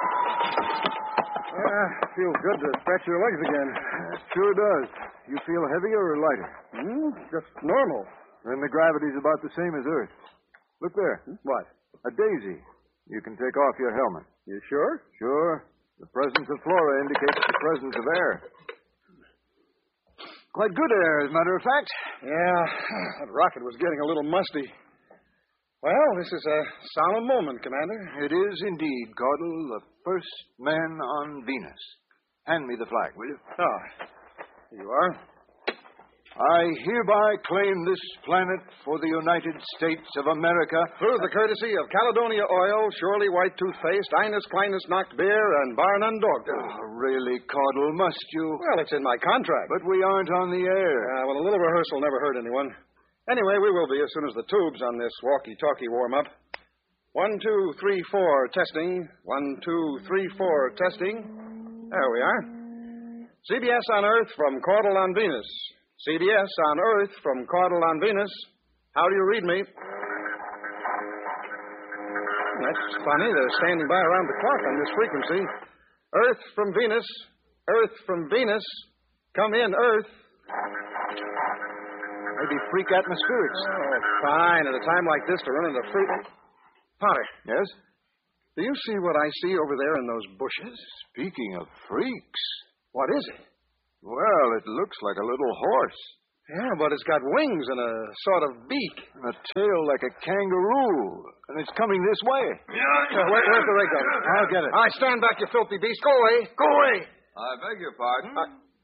Feels good to stretch your legs again. It sure does. You feel heavier or lighter? Just normal. Then the gravity's about the same as Earth. Look there. What? A daisy. You can take off your helmet. You sure? Sure. The presence of flora indicates the presence of air. Quite good air, as a matter of fact. Yeah, that rocket was getting a little musty. Well, this is a solemn moment, Commander. It is indeed, Caudle, the first man on Venus. Hand me the flag, will you? Oh, here you are. I hereby claim this planet for the United States of America. Through the courtesy of Caledonia Oil, Shirley White Toothpaste, Inus Clinus Knock Beer, and Bar None Dog Food. Oh, really, Caudle, must you? Well, it's in my contract. But we aren't on the air. Well, a little rehearsal never hurt anyone. Anyway, we will be as soon as the tubes on this walkie-talkie warm up. 1, 2, 3, 4, testing. 1, 2, 3, 4, testing. There we are. CBS on Earth from Caudle on Venus. CBS on Earth from Caudle on Venus. How do you read me? That's funny. They're standing by around the clock on this frequency. Earth from Venus. Earth from Venus. Come in, Earth. Maybe freak atmospherics. Oh, fine. At a time like this to run into freak... Potter. Yes? Do you see what I see over there in those bushes? Speaking of freaks. What is it? Well, it looks like a little horse. Yeah, but it's got wings and a sort of beak. And a tail like a kangaroo. And it's coming this way. Where's the rig gun? I'll get it. I stand back, you filthy beast. Go away. Go away. I beg your pardon?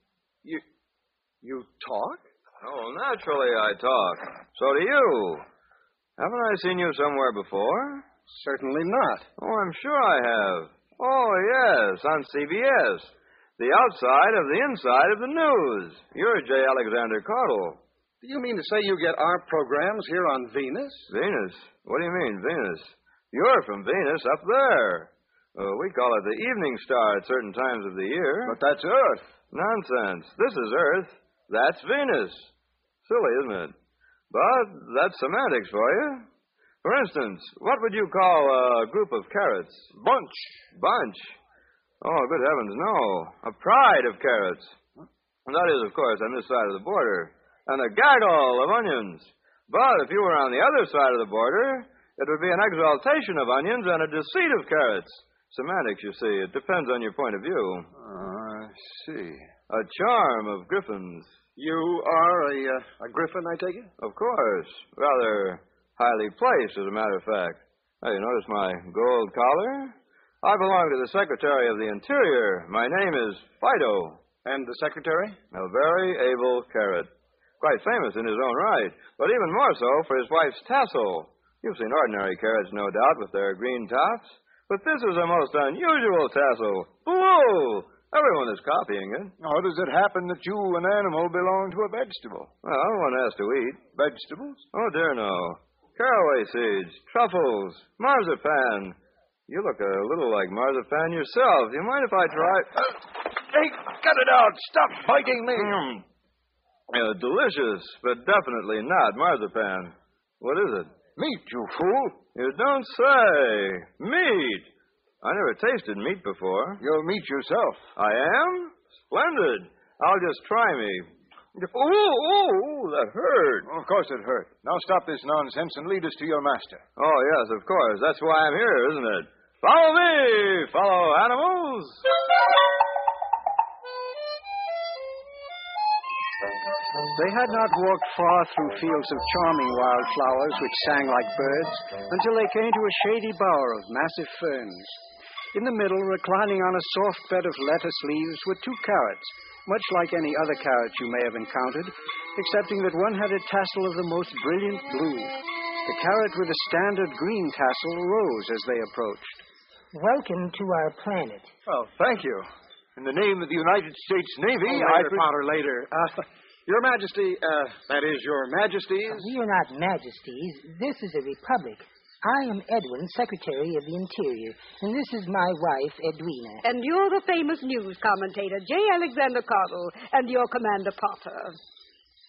You talk? Oh, naturally I talk. So do you. Haven't I seen you somewhere before? Certainly not. Oh, I'm sure I have. Oh, yes, on CBS. The outside of the inside of the news. You're J. Alexander Caudle. Do you mean to say you get our programs here on Venus? Venus? What do you mean, Venus? You're from Venus up there. We call it the evening star at certain times of the year. But that's Earth. Nonsense. This is Earth. That's Venus. Silly, isn't it? But that's semantics for you. For instance, what would you call a group of carrots? Bunch. Bunch? Oh, good heavens, no. A pride of carrots. And that is, of course, on this side of the border. And a gaggle of onions. But if you were on the other side of the border, it would be an exaltation of onions and a deceit of carrots. Semantics, you see. It depends on your point of view. I see. A charm of griffins. You are a griffin, I take it? Of course. Rather highly placed, as a matter of fact. Now, you notice my gold collar? I belong to the Secretary of the Interior. My name is Fido. And the Secretary? A very able carrot. Quite famous in his own right, but even more so for his wife's tassel. You've seen ordinary carrots, no doubt, with their green tops. But this is a most unusual tassel. Blue! Everyone is copying it. How does it happen that you, an animal, belong to a vegetable? Well, one has to eat. Vegetables? Oh, dear no. Caraway seeds, truffles, marzipan. You look a little like marzipan yourself. You mind if I try? Hey, cut it out. Stop biting me. Delicious, but definitely not marzipan. What is it? Meat, you fool. You don't say. Meat. I never tasted meat before. You're meat yourself. I am? Splendid. I'll just try me. Ooh, that hurt. Of course it hurt. Now stop this nonsense and lead us to your master. Oh, yes, of course. That's why I'm here, isn't it? Follow me, fellow animals. They had not walked far through fields of charming wildflowers which sang like birds until they came to a shady bower of massive ferns. In the middle, reclining on a soft bed of lettuce leaves, were 2 carrots, much like any other carrot you may have encountered, excepting that one had a tassel of the most brilliant blue. The carrot with a standard green tassel rose as they approached. Welcome to our planet. Oh, thank you. In the name of the United States Navy, Later, Potter, later. Your Majesty, that is, Your Majesties. We are not majesties. This is a republic. I am Edwin, Secretary of the Interior, and this is my wife, Edwina. And you're the famous news commentator, J. Alexander Caudle, and your Commander Potter.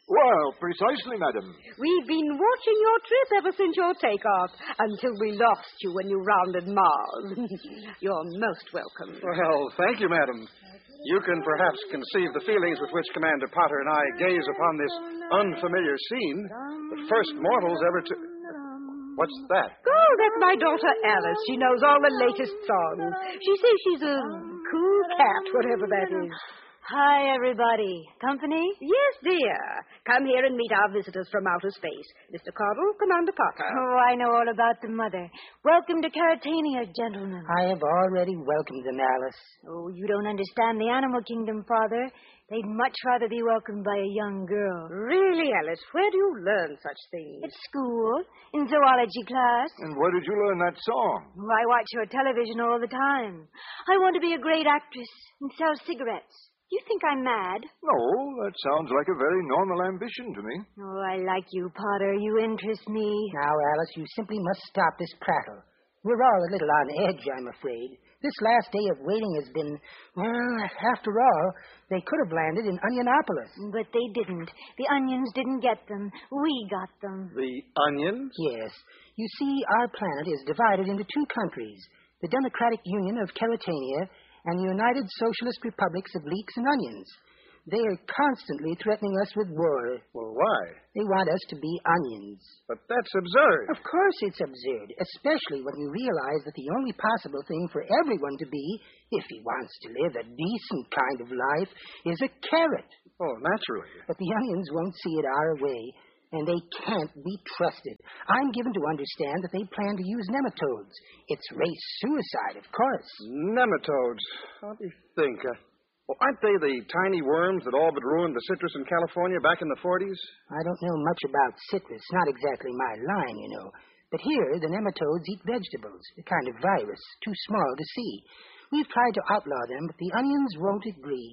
Well, precisely, madam. We've been watching your trip ever since your takeoff, until we lost you when you rounded Mars. You're most welcome. Well, thank you, madam. You can perhaps conceive the feelings with which Commander Potter and I gaze upon this unfamiliar scene, the first mortals ever to... What's that? Oh, that's my daughter Alice. She knows all the latest songs. She says she's a cool cat, whatever that is. Hi, everybody. Company? Yes, dear. Come here and meet our visitors from outer space. Mr. Caudle, Commander Potter. Oh, I know all about the mother. Welcome to Caratania, gentlemen. I have already welcomed them, Alice. Oh, you don't understand the animal kingdom, Father. They'd much rather be welcomed by a young girl. Really, Alice, where do you learn such things? At school, in zoology class. And where did you learn that song? Oh, I watch your television all the time. I want to be a great actress and sell cigarettes. You think I'm mad? No, that sounds like a very normal ambition to me. Oh, I like you, Potter. You interest me. Now, Alice, you simply must stop this prattle. We're all a little on edge, I'm afraid. This last day of waiting has been, well, after all, they could have landed in Onionopolis. But they didn't. The onions didn't get them. We got them. The onions? Yes. You see, our planet is divided into two countries, the Democratic Union of Caratania and the United Socialist Republics of Leeks and Onions. They are constantly threatening us with war. Well, why? They want us to be onions. But that's absurd. Of course it's absurd, especially when you realize that the only possible thing for everyone to be, if he wants to live a decent kind of life, is a carrot. Oh, naturally. But the onions won't see it our way, and they can't be trusted. I'm given to understand that they plan to use nematodes. It's race suicide, of course. Nematodes. How do you think? Aren't they the tiny worms that all but ruined the citrus in California back in the 40s? I don't know much about citrus. Not exactly my line, you know. But here, the nematodes eat vegetables, a kind of virus, too small to see. We've tried to outlaw them, but the onions won't agree.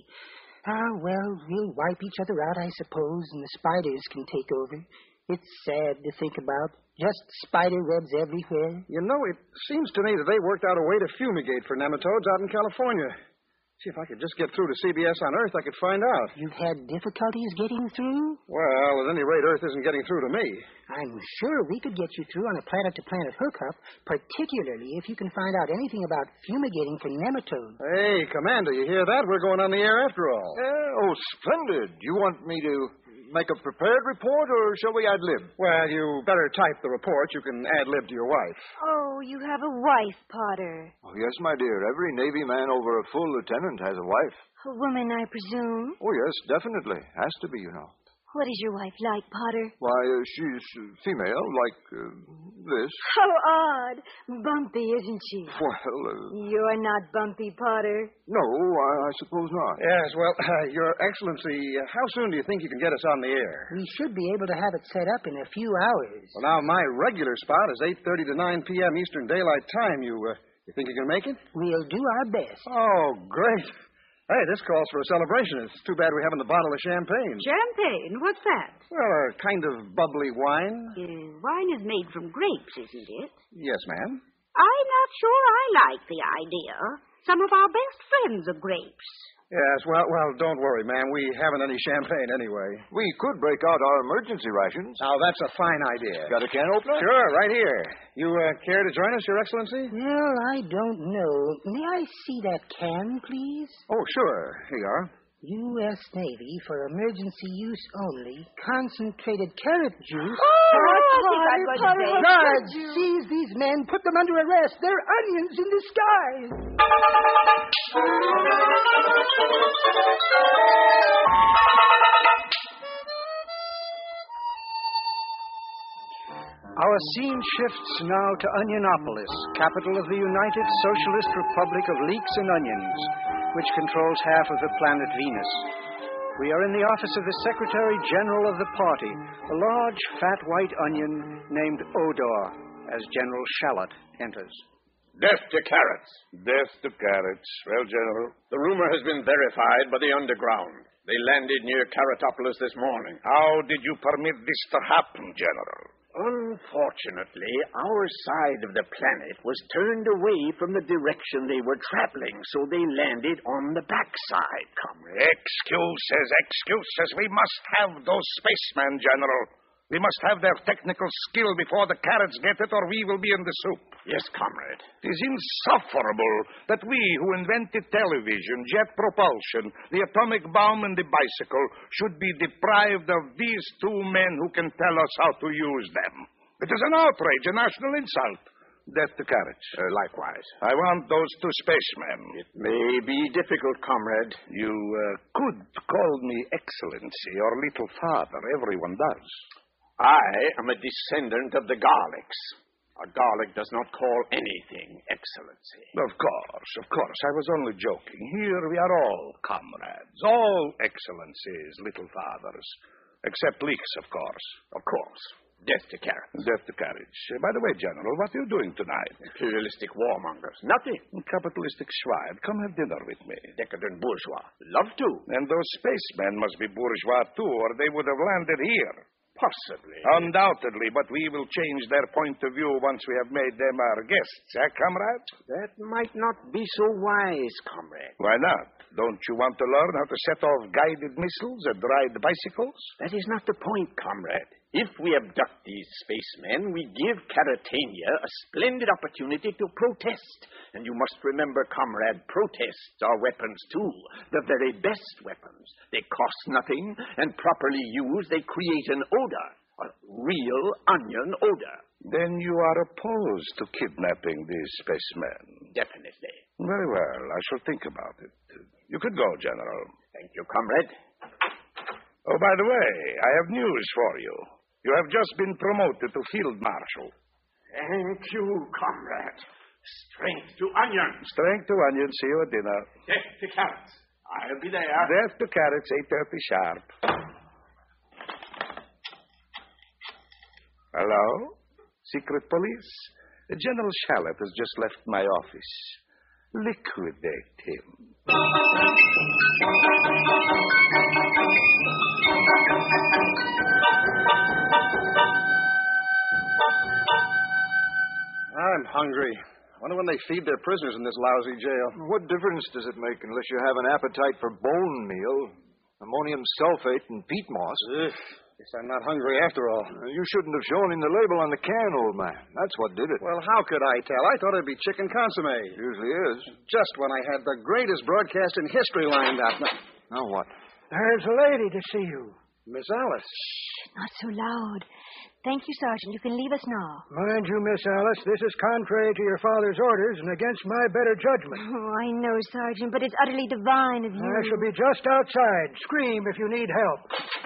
Well, we'll wipe each other out, I suppose, and the spiders can take over. It's sad to think about. Just spider webs everywhere. You know, it seems to me that they worked out a way to fumigate for nematodes out in California. See, if I could just get through to CBS on Earth, I could find out. You've had difficulties getting through? Well, at any rate, Earth isn't getting through to me. I'm sure we could get you through on a planet-to-planet hookup, particularly if you can find out anything about fumigating for nematodes. Hey, Commander, you hear that? We're going on the air after all. Oh, splendid. You want me to make a prepared report, or shall we ad-lib? Well, you better type the report. You can ad-lib to your wife. Oh, you have a wife, Potter. Oh, yes, my dear. Every Navy man over a full lieutenant has a wife. A woman, I presume. Oh, yes, definitely. Has to be, you know. What is your wife like, Potter? Why, she's female, like this. How odd. Bumpy, isn't she? Well, You're not bumpy, Potter. no, I suppose not. Yes, well, Your Excellency, how soon do you think you can get us on the air? We should be able to have it set up in a few hours. Well, now, my regular spot is 8:30 to 9 p.m. Eastern Daylight Time. You think you can make it? We'll do our best. Oh, great. Hey, this calls for a celebration. It's too bad we haven't a bottle of champagne. Champagne? What's that? Well, a kind of bubbly wine. Wine is made from grapes, isn't it? Yes, ma'am. I'm not sure I like the idea. Some of our best friends are grapes. Yes, well, don't worry, ma'am. We haven't any champagne anyway. We could break out our emergency rations. Now, that's a fine idea. Got a can opener? Sure, right here. You care to join us, Your Excellency? Well, I don't know. May I see that can, please? Oh, sure. Here you are. U.S. Navy for emergency use only. Concentrated carrot juice. Potter, Guards, seize these men. Put them under arrest. They're onions in disguise. Our scene shifts now to Onionopolis, capital of the United Socialist Republic of Leeks and Onions, which controls half of the planet Venus. We are in the office of the Secretary General of the party, a large, fat white onion named Odor, as General Shallot enters. Death to carrots. Death to carrots. Well, General, The rumor has been verified by the underground. They landed near Caratopolis this morning. how did you permit this to happen, General? Unfortunately, our side of the planet was turned away from the direction they were traveling, so they landed on the backside, comrade. Excuses. We must have those spacemen, General. We must have their technical skill before the Carrots get it, or we will be in the soup. Yes, comrade. It is insufferable that we who invented television, jet propulsion, the atomic bomb, and the bicycle should be deprived of these two men who can tell us how to use them. It is an outrage, a national insult. Death to Carrots. Likewise. I want those two spacemen. It may be difficult, comrade. You could call me Excellency or Little Father. Everyone does. I am a descendant of the Garlics. A Garlic does not call anything Excellency. Of course. I was only joking. Here we are all comrades, all Excellencies, Little Fathers. Except Leaks, of course. Of course. Death to Carrots. Death to Carrots. By the way, General, what are you doing tonight? Imperialistic warmongers. Nothing. Capitalistic swine. Come have dinner with me. Decadent bourgeois. Love to. And those spacemen must be bourgeois, too, or they would have landed here. Possibly. Undoubtedly, but we will change their point of view once we have made them our guests, comrade? That might not be so wise, comrade. Why not? Don't you want to learn how to set off guided missiles and ride bicycles? That is not the point, comrade. If we abduct these spacemen, we give Caratania a splendid opportunity to protest. And you must remember, comrade, protests are weapons, too. The very best weapons. They cost nothing, and properly used, they create an odor. A real onion odor. Then you are opposed to kidnapping these spacemen? Definitely. Very well. I shall think about it. You could go, General. Thank you, comrade. Oh, by the way, I have news for you. You have just been promoted to Field Marshal. Thank you, comrade. Strength to onion. Strength to onion. See you at dinner. Death to Carrots. I'll be there. Death to Carrots, 8:30 sharp. Hello? Secret police? General Shallot has just left my office. Liquidate him. I'm hungry. I wonder when they feed their prisoners in this lousy jail. What difference does it make unless you have an appetite for bone meal, ammonium sulfate, and peat moss? Ugh. Guess I'm not hungry after all. You shouldn't have shown him the label on the can, old man. That's what did it. Well, how could I tell? I thought it'd be chicken consomme. Usually is. Just when I had the greatest broadcast in history lined up. Now what? There's a lady to see you. Miss Alice. Not so loud. Thank you, Sergeant. You can leave us now. Mind you, Miss Alice, this is contrary to your father's orders and against my better judgment. Oh, I know, Sergeant, but it's utterly divine of you. I shall be just outside. Scream if you need help.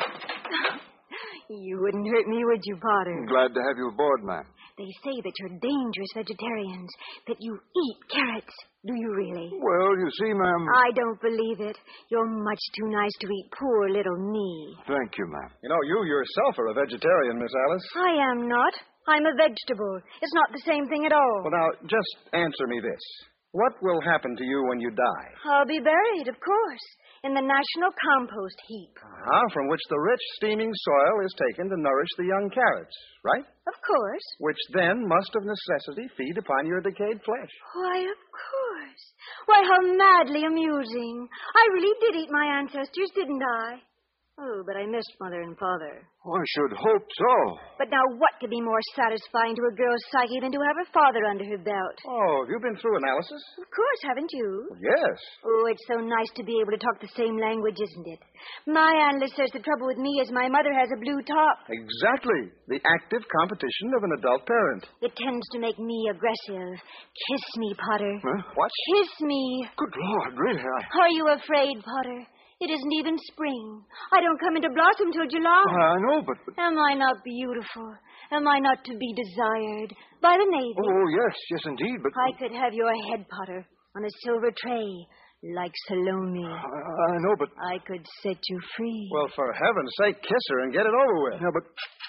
You wouldn't hurt me, would you, Potter? I'm glad to have you aboard, ma'am. They say that you're dangerous vegetarians, that you eat carrots. Do you really? Well, you see, ma'am... I don't believe it. You're much too nice to eat poor little me. Thank you, ma'am. You know, you yourself are a vegetarian, Miss Alice. I am not. I'm a vegetable. It's not the same thing at all. Well, now, just answer me this. What will happen to you when you die? I'll be buried, of course, in the National Compost Heap. From which the rich, steaming soil is taken to nourish the young carrots, right? Of course. Which then must of necessity feed upon your decayed flesh. Why, of course. Why, how madly amusing. I really did eat my ancestors, didn't I? Oh, but I missed Mother and Father. Oh, I should hope so. But now what could be more satisfying to a girl's psyche than to have her father under her belt? Oh, have you been through analysis? Of course, haven't you? Yes. Oh, it's so nice to be able to talk the same language, isn't it? My analyst says the trouble with me is my mother has a blue top. Exactly. The active competition of an adult parent. It tends to make me aggressive. Kiss me, Potter. Huh? What? Kiss me. Good Lord, really? Are you afraid, Potter? It isn't even spring. I don't come into blossom till July. I know, but... Am I not beautiful? Am I not to be desired by the Navy? Oh, yes, indeed, but... I could have your head, Potter, on a silver tray, like Salome. I know, but... I could set you free. Well, for heaven's sake, kiss her and get it over with. Yeah, but...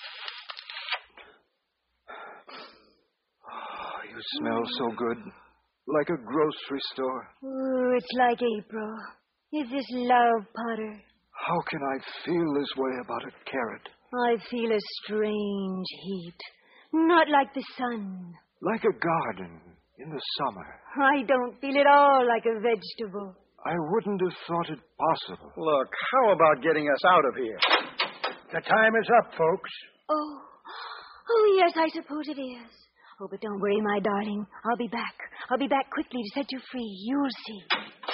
Oh, you smell so good. Like a grocery store. Oh, it's like April. Is this love, Potter? How can I feel this way about a carrot? I feel a strange heat. Not like the sun. Like a garden in the summer. I don't feel at all like a vegetable. I wouldn't have thought it possible. Look, how about getting us out of here? The time is up, folks. Oh, yes, I suppose it is. Oh, but don't worry, my darling. I'll be back. I'll be back quickly to set you free. You'll see.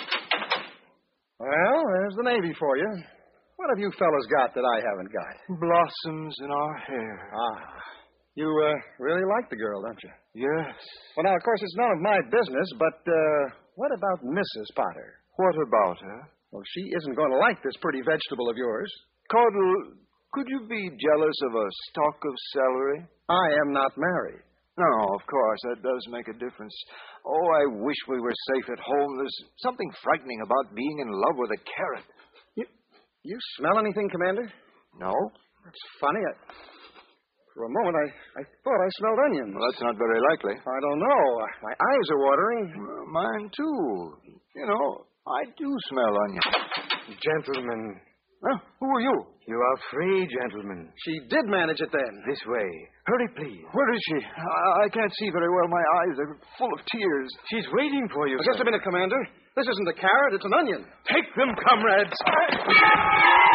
Well, there's the Navy for you. What have you fellas got that I haven't got? Blossoms in our hair. You really like the girl, don't you? Yes. Well, now, of course, it's none of my business, but what about Mrs. Potter? What about her? Well, she isn't going to like this pretty vegetable of yours. Caudle, could you be jealous of a stalk of celery? I am not married. No, of course, that does make a difference. Oh, I wish we were safe at home. There's something frightening about being in love with a carrot. You smell anything, Commander? No? That's funny. For a moment, I thought I smelled onions. Well, that's not very likely. I don't know. My eyes are watering. Mine, too. You know, I do smell onions. Gentlemen. Huh? Who are you? You are free, gentlemen. She did manage it then. This way. Hurry, please. Where is she? I can't see very well. My eyes are full of tears. She's waiting for you. Just a minute, Commander. This isn't a carrot, it's an onion. Take them, comrades.